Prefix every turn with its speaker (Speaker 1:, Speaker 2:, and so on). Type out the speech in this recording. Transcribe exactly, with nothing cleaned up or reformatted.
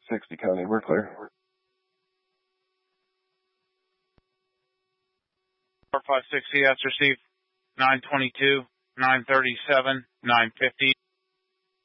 Speaker 1: sixty County, we're clear.
Speaker 2: four five six, yes, received nine twenty-two, nine thirty-seven, nine fifty.